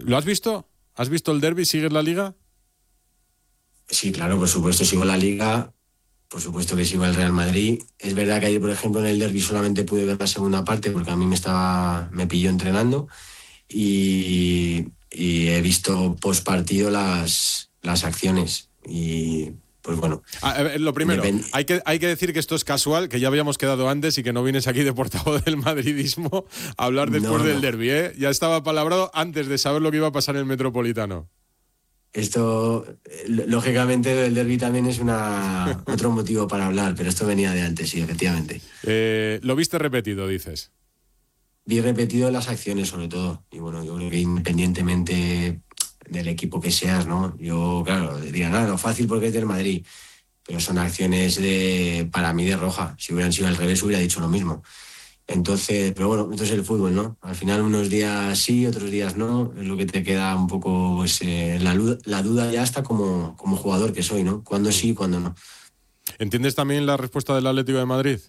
¿Lo has visto? ¿Has visto el derbi? ¿Sigues la Liga? Sí, claro, por supuesto, sigo la Liga, por supuesto que sigo el Real Madrid. Es verdad que ayer, por ejemplo, en el derbi solamente pude ver la segunda parte porque a mí me pilló entrenando y he visto post partido las acciones y pues bueno. A ver, lo primero, hay que decir que esto es casual, que ya habíamos quedado antes y que no vienes aquí de portavoz del madridismo a hablar después del derbi, ¿eh? Ya estaba palabrado antes de saber lo que iba a pasar en el Metropolitano. Esto, lógicamente, el derbi también es otro motivo para hablar, pero esto venía de antes, sí, efectivamente. ¿Lo viste repetido, dices? Vi repetido las acciones, sobre todo. Y bueno, yo creo que independientemente del equipo que seas, ¿no? Yo, claro, diría, no, fácil porque es del Madrid. Pero son acciones para mí de roja. Si hubieran sido al revés, hubiera dicho lo mismo. Entonces, pero bueno, esto es el fútbol, ¿no? Al final unos días sí, otros días no. Es lo que te queda un poco, pues, la duda ya está como jugador que soy, ¿no? Cuándo sí y cuándo no. ¿Entiendes también la respuesta del Atlético de Madrid?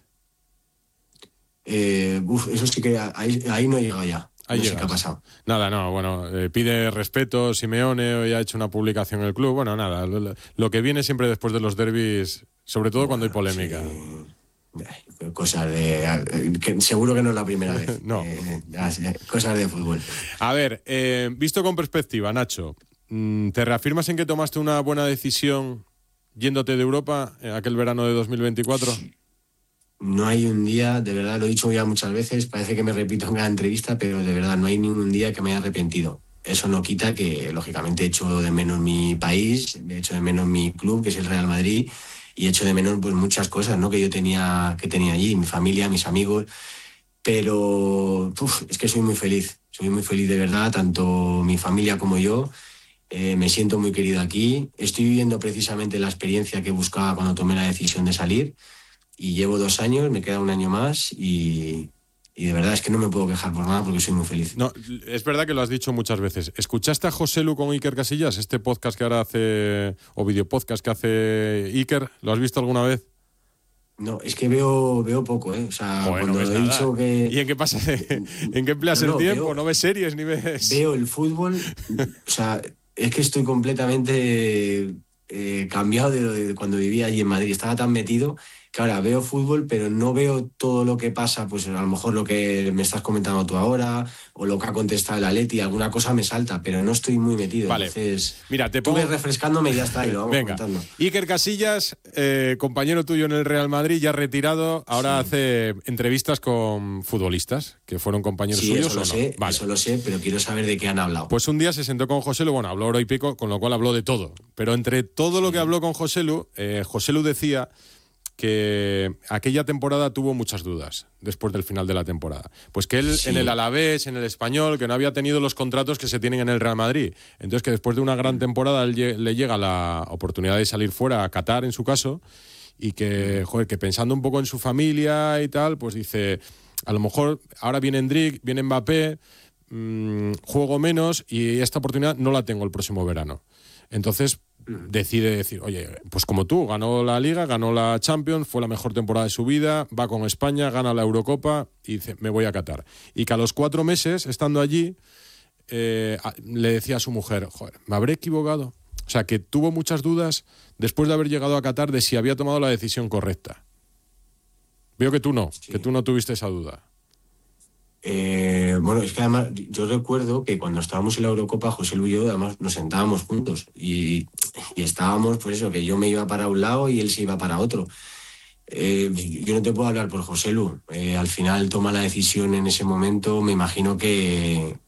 Eso sí que ahí no he llegado ya. Ahí no sé qué ha pasado. Nada, no, bueno, pide respeto Simeone, hoy ha hecho una publicación en el club. Bueno, nada, lo que viene siempre después de los derbis, sobre todo cuando hay polémica. Sí. Cosas que seguro que no es la primera vez. No. Cosas de fútbol. A ver, visto con perspectiva, Nacho, ¿te reafirmas en que tomaste una buena decisión yéndote de Europa aquel verano de 2024? No hay un día, de verdad, lo he dicho ya muchas veces, parece que me repito en cada entrevista, pero de verdad no hay ningún día que me haya arrepentido. Eso no quita que, lógicamente, he hecho de menos mi país, he hecho de menos mi club, que es el Real Madrid, y he hecho de menos pues muchas cosas, ¿no? que yo tenía allí, mi familia, mis amigos, pero es que soy muy feliz de verdad, tanto mi familia como yo. Me siento muy querido aquí, estoy viviendo precisamente la experiencia que buscaba cuando tomé la decisión de salir. Y llevo 2 años, me queda un año más y de verdad es que no me puedo quejar por nada porque soy muy feliz. No, es verdad que lo has dicho muchas veces. ¿Escuchaste a José Lu con Iker Casillas? Este podcast que ahora hace, o videopodcast que hace Iker, ¿lo has visto alguna vez? No, es que veo poco, ¿eh? O sea, Joder, cuando no he dicho que... ¿Y en qué pasa? ¿En qué empleas el tiempo? ¿No ves series ni ves...? Veo el fútbol, o sea, es que estoy completamente cambiado de lo de cuando vivía allí en Madrid. Estaba tan metido que ahora veo fútbol, pero no veo todo lo que pasa, pues a lo mejor lo que me estás comentando tú ahora, o lo que ha contestado el Atleti, alguna cosa me salta, pero no estoy muy metido. Vale. Entonces, mira, tú ves refrescándome y ya está, y lo vamos comentando. Iker Casillas, compañero tuyo en el Real Madrid, ya retirado, ahora hace entrevistas con futbolistas que fueron compañeros suyos. Eso lo sé, vale. Eso lo sé, pero quiero saber de qué han hablado. Pues un día se sentó con José Lu, bueno, habló hora y pico, con lo cual habló de todo. Pero entre todo lo que habló con José Lu decía que aquella temporada tuvo muchas dudas después del final de la temporada. Pues que él en el Alavés, en el Español, que no había tenido los contratos que se tienen en el Real Madrid. Entonces que después de una gran temporada le llega la oportunidad de salir fuera a Qatar, en su caso, y que, que pensando un poco en su familia y tal, pues dice, a lo mejor ahora viene Endrick, viene Mbappé, juego menos y esta oportunidad no la tengo el próximo verano. Entonces decide decir, oye, pues como tú, ganó la Liga, ganó la Champions, fue la mejor temporada de su vida, va con España, gana la Eurocopa y dice, me voy a Qatar. Y que a los 4 meses, estando allí, le decía a su mujer, joder, ¿me habré equivocado? O sea, que tuvo muchas dudas después de haber llegado a Qatar de si había tomado la decisión correcta. Veo que tú no, que tú no tuviste esa duda. Bueno, es que además yo recuerdo que cuando estábamos en la Eurocopa, José Lu y yo además nos sentábamos juntos y estábamos, pues eso, que yo me iba para un lado y él se iba para otro. Yo no te puedo hablar por José Lu. Al final toma la decisión en ese momento, me imagino que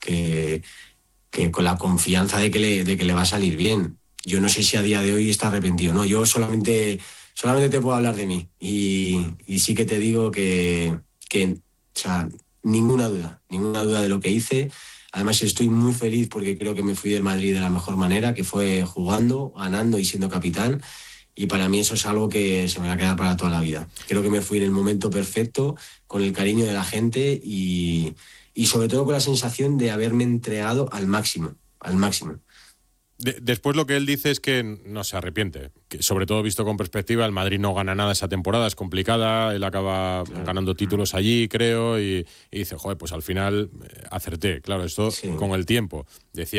con la confianza de que le va a salir bien. Yo no sé si a día de hoy está arrepentido, ¿no? Yo solamente te puedo hablar de mí y sí que te digo que o sea, ninguna duda de lo que hice. Además estoy muy feliz porque creo que me fui del Madrid de la mejor manera, que fue jugando, ganando y siendo capitán. Y para mí eso es algo que se me va a quedar para toda la vida. Creo que me fui en el momento perfecto, con el cariño de la gente y sobre todo con la sensación de haberme entregado al máximo. Después lo que él dice es que no se arrepiente, que sobre todo visto con perspectiva, el Madrid no gana nada esa temporada, es complicada, él acaba ganando títulos allí, creo, y dice, joder, pues al final acerté, claro, esto con el tiempo. Decía